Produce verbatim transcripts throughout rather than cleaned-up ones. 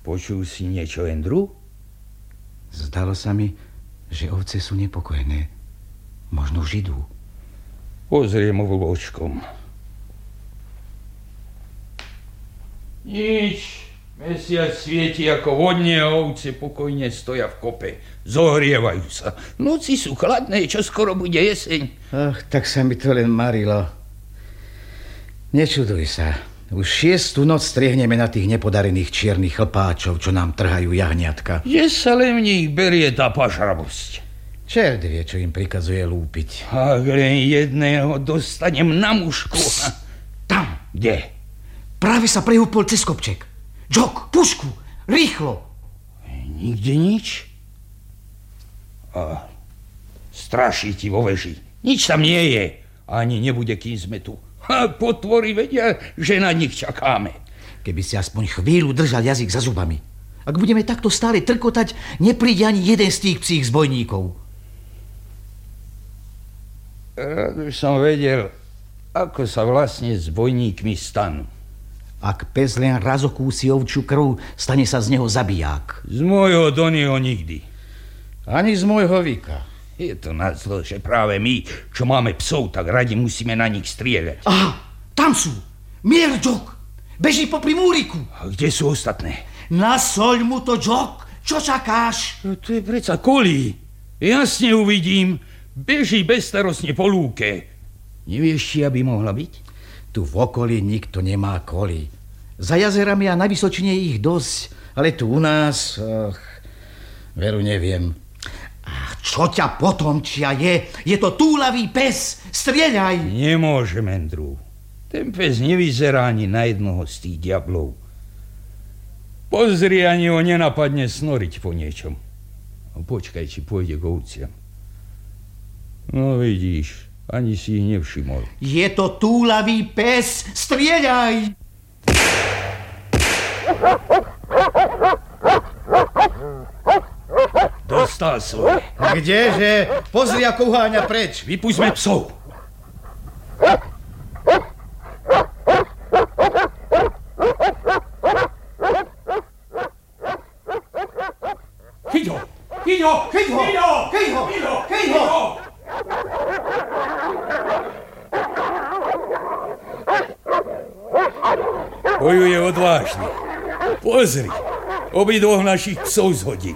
Počul si niečo, Andrew? Zdalo sa mi, že ovce sú nepokojné. Možno už idú. Pozriem vlvočkom. Nič. Mesiac svieti ako vodne a ovce pokojne stoja v kope. Zohrievajú sa. Noci sú chladné, čo skoro bude jeseň. Ach, tak sa mi to len marilo. Nečuduj sa. Už šiestu noc striehneme na tých nepodarených čiernych chlpáčov, čo nám trhajú jahniatka. Že sa len v nich berie tá pažravosť. Čert vie, čo im prikazuje lúpiť. Ak len jedného dostanem na mušku. Tam. Kde? Práve sa prehúpol cez kopček. Jock, pušku, rýchlo. Nikde nič. A straší ti vo veži. Nič tam nie je. Ani nebude, kým sme tu. A potvory vedia, že na nich čakáme. Keby si aspoň chvíľu držal jazyk za zubami. Ak budeme takto stále trkotať, nepríde ani jeden z tých psích zbojníkov. Rád by som vedel, ako sa vlastne zbojníkmi stanú. Ak pes len raz okúsi ovčiu krv, stane sa z neho zabiják. Z môjho Donnyho nikdy. Ani z môjho Vika. Je to nazlo, že práve my, čo máme psov, tak radi musíme na nich strieľať. Aha, tam sú. Mier, Jock. Beží popri múriku. A kde sú ostatné? Nasoľ mu to, Jock. Čo čakáš? No, to je predsa Collie. Jasne uvidím. Beží bezstarostne po lúke. Nevieš, či aby mohla byť? Tu v okolí nikto nemá Collie. Za jazerami a na Vysočine je ich dosť, ale tu u nás, ach, veru neviem. Ach, čo ťa potomčia je? Je to túlavý pes, strieľaj! Nemôžem, Andrew. Ten pes nevyzerá ani na jednoho z tých diablov. Pozri, ani ho nenapadne snoriť po niečom. No, počkaj, či pôjde k ovciam. No vidíš, ani si ich nevšimol. Je to túlavý pes, strieľaj! Dostal svoje. Kdeže? Pozri, ako uháňa preč. Vypúšťme psov. Chyť ho! Chyť ho! Chyť ho! Chyť ho! Chyť ho! Chyť ho! Bojuje odvážne. Pozri, obidvoch našich psov zhodí.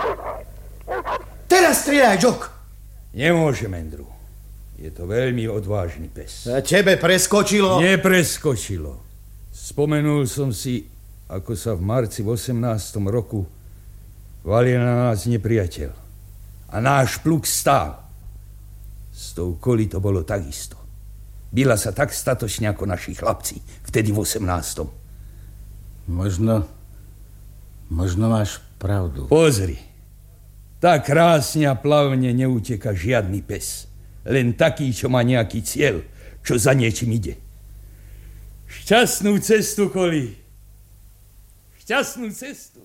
Teraz strieľaj, Jock. Nemôžem, Andrew. Je to veľmi odvážny pes. A tebe preskočilo? Nepreskočilo. Spomenul som si, ako sa v marci v osemnástom roku valil na nás nepriateľ. A náš pluk stál. S tou Collie to bolo takisto. Bila sa tak statočne ako naši chlapci, vtedy v osemnástom. Možno, možno máš pravdu. Pozri, tak krásne a plavne neuteka žiadny pes. Len taký, čo má nejaký cieľ, čo za niečím ide. Šťastnú cestu, Collie. Šťastnú cestu.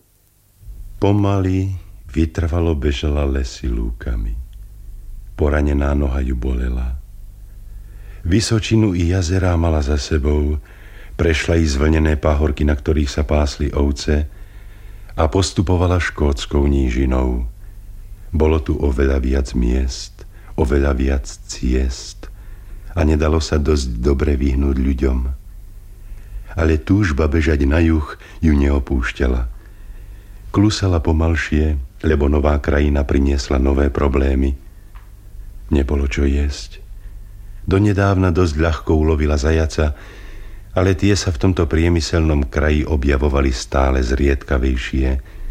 Pomaly vytrvalo bežala lesy lúkami. Poranená noha ju bolela. Vysočinu i jazerá mala za sebou, prešla i zvlnené pahorky, na ktorých sa pásli ovce a postupovala škótskou nížinou. Bolo tu oveľa viac miest, oveľa viac ciest a nedalo sa dosť dobre vyhnúť ľuďom. Ale túžba bežať na juh ju neopúšťala. Klusala pomalšie, lebo nová krajina priniesla nové problémy. Nebolo čo jesť. Donedávna dosť ľahko ulovila zajaca, ale tie sa v tomto priemyselnom kraji objavovali stále zriedkavejšie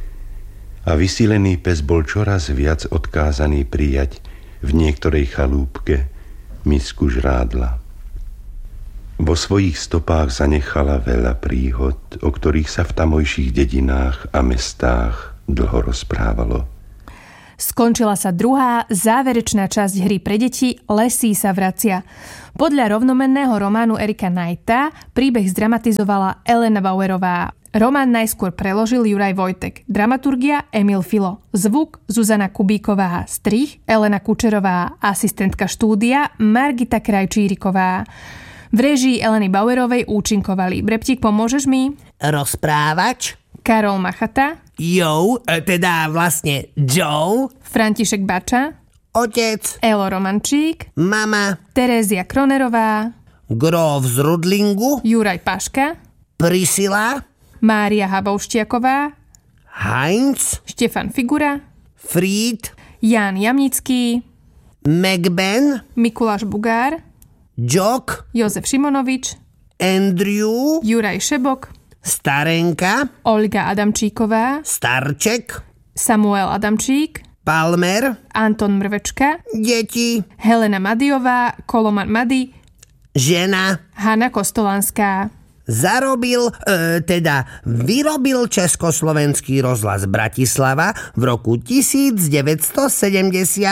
a vysílený pes bol čoraz viac odkázaný prijať v niektorej chalúbke misku žrádla. Vo svojich stopách zanechala veľa príhod, o ktorých sa v tamojších dedinách a mestách dlho rozprávalo. Skončila sa druhá, záverečná časť hry pre deti Lesí sa vracia. Podľa rovnomenného románu Erika Knighta príbeh zdramatizovala Elena Bauerová. Román najskôr preložil Juraj Vojtek. Dramaturgia Emil Filo. Zvuk Zuzana Kubíková. Strih Elena Kučerová. Asistentka štúdia Margita Krajčíriková. V réžii Eleny Bauerovej účinkovali Breptík, pomôžeš mi? Rozprávač. Karol Machata. Jo, teda vlastne Joe. František Bača. Otec. Elo Romančík. Mama. Terézia Kronerová. Grof z Rudlingu. Juraj Paška. Priscila. Mária Habouštiaková. Heinz. Štefan Figura. Fried. Ján Jamnický. McBen. Mikuláš Bugár. Jock. Jozef Šimonovič. Andrew. Juraj Šebok. Starenka. Olga Adamčíková. Starček. Samuel Adamčík. Palmer. Anton Mrvečka. Deti. Helena Madiová. Koloman Madi. Žena. Hana Kostolanská. Zarobil, e, teda vyrobil Československý rozhlas Bratislava v roku devätnásťsedemdesiat